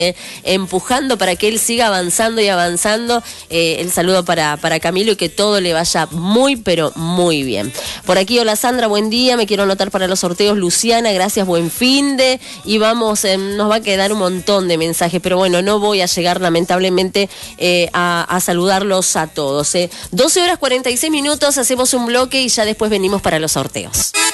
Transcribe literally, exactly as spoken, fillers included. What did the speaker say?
Eh, empujando para que él siga avanzando y avanzando. Eh, el saludo para, para Camilo y que todo le vaya muy, pero muy bien. Por aquí, hola Sandra, buen día, me quiero anotar para los sorteos. Luciana, gracias, buen finde. Y vamos, eh, nos va a quedar un montón de mensajes, pero bueno, no voy a llegar lamentablemente eh, a, a saludarlos a todos. Eh. doce horas cuarenta y seis minutos, hacemos un bloque y ya después venimos para los sorteos.